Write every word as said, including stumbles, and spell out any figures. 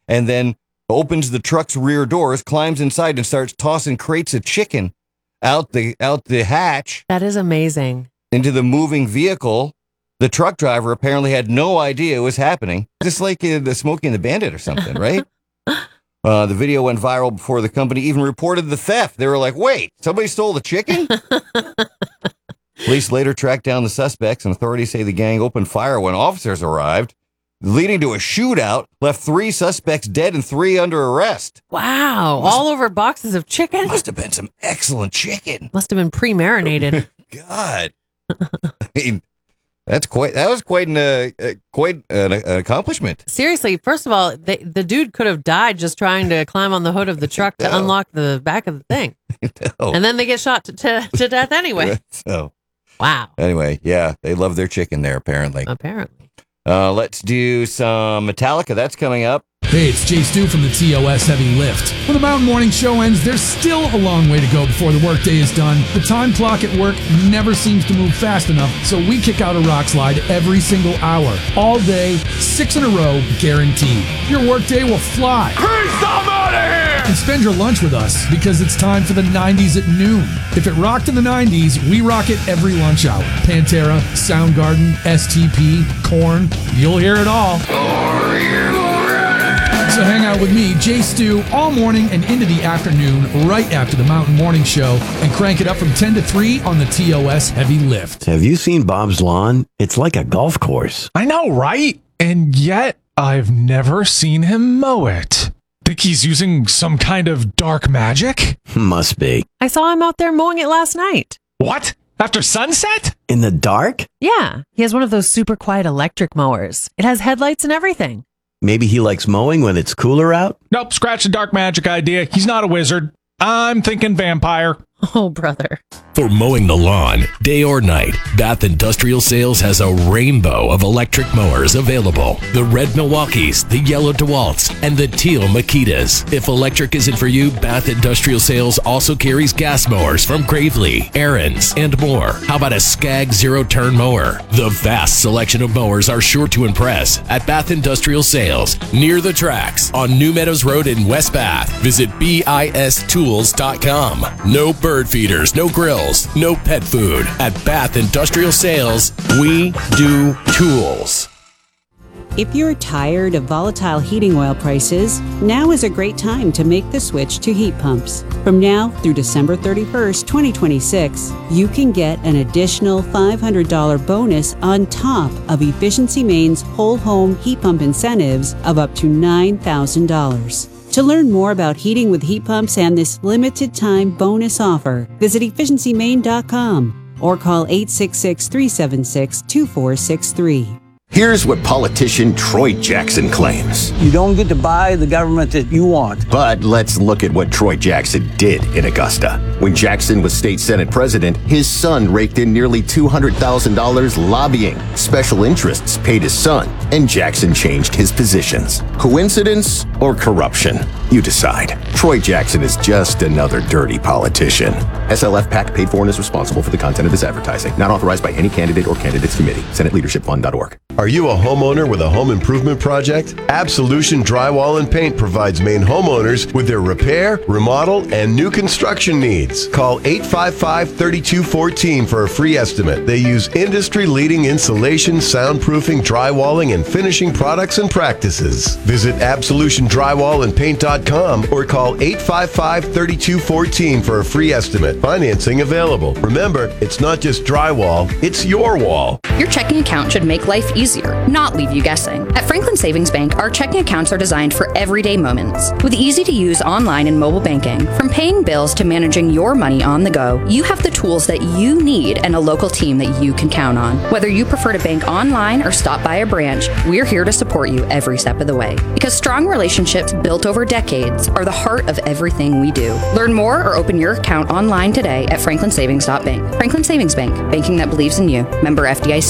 and then opens the truck's rear doors, climbs inside, and starts tossing crates of chicken out the out the hatch. That is amazing. Into the moving vehicle. The truck driver apparently had no idea it was happening. Just like uh, the Smokey and the Bandit or something, right? uh, the video went viral before the company even reported the theft. They were like, wait, somebody stole the chicken? Police later tracked down the suspects, and authorities say the gang opened fire when officers arrived, leading to a shootout, left three suspects dead and three under arrest. Wow. Must, all over boxes of chicken? Must have been some excellent chicken. Must have been pre-marinated. God. I mean, that's quite, that was quite an, uh, uh, quite an, an accomplishment. Seriously, first of all, they, the dude could have died just trying to climb on the hood of the truck to no. unlock the back of the thing. No. And then they get shot to, to, to death anyway. So, wow. Anyway, yeah, they love their chicken there, apparently. Apparently. Uh, let's do some Metallica. That's coming up. Hey, it's Jay Stu from the T O S Heavy Lift. When the Mountain Morning Show ends, there's still a long way to go before the workday is done. The time clock at work never seems to move fast enough, so we kick out a rock slide every single hour. All day, six in a row, guaranteed. Your workday will fly. Peace, I'm out of here! And spend your lunch with us, because it's time for the nineties at noon. If it rocked in the nineties, we rock it every lunch hour. Pantera, Soundgarden, S T P, Korn, you'll hear it all. Are you So hang out with me, Jay Stu, all morning and into the afternoon, right after the Mountain Morning Show, and crank it up from ten to three on the T O S Heavy Lift. Have you seen Bob's lawn? It's like a golf course. I know, right? And yet, I've never seen him mow it. Think he's using some kind of dark magic? Must be. I saw him out there mowing it last night. What? After sunset? In the dark? Yeah, he has one of those super quiet electric mowers. It has headlights and everything. Maybe he likes mowing when it's cooler out? Nope, scratch the dark magic idea. He's not a wizard. I'm thinking vampire. Oh, brother. For mowing the lawn, day or night, Bath Industrial Sales has a rainbow of electric mowers available. The red Milwaukees, the yellow DeWalt's, and the teal Makitas. If electric isn't for you, Bath Industrial Sales also carries gas mowers from Gravely, Aaron's, and more. How about a Skag zero-turn mower? The vast selection of mowers are sure to impress at Bath Industrial Sales, near the tracks on New Meadows Road in West Bath. Visit B I S tools dot com. No bird feeders, no grills, no pet food. At Bath Industrial Sales, we do tools. If you're tired of volatile heating oil prices, now is a great time to make the switch to heat pumps. From now through December thirty-first, twenty twenty-six, you can get an additional five hundred dollars bonus on top of Efficiency Maine's whole home heat pump incentives of up to nine thousand dollars. To learn more about heating with heat pumps and this limited time bonus offer, visit efficiency maine dot com or call eight six six, three seven six, two four six three. Here's what politician Troy Jackson claims. You don't get to buy the government that you want. But let's look at what Troy Jackson did in Augusta. When Jackson was state senate president, his son raked in nearly two hundred thousand dollars lobbying. Special interests paid his son, and Jackson changed his positions. Coincidence or corruption? You decide. Troy Jackson is just another dirty politician. S L F PAC paid for and is responsible for the content of this advertising. Not authorized by any candidate or candidates committee. Senate Leadership Fund dot org. Are you a homeowner with a home improvement project? Absolution Drywall and Paint provides Maine homeowners with their repair, remodel, and new construction needs. Call eight five five, three two one four for a free estimate. They use industry-leading insulation, soundproofing, drywalling, and finishing products and practices. Visit absolution drywall and paint dot com or call eight five five, three two one four for a free estimate. Financing available. Remember, it's not just drywall, it's your wall. Your checking account should make life easier, not leave you guessing. At Franklin Savings Bank, our checking accounts are designed for everyday moments. With easy-to-use online and mobile banking, from paying bills to managing your money on the go, you have the tools that you need and a local team that you can count on. Whether you prefer to bank online or stop by a branch, we're here to support you every step of the way. Because strong relationships built over decades are the heart of everything we do. Learn more or open your account online today at franklin savings dot bank. Franklin Savings Bank, banking that believes in you. Member F D I C.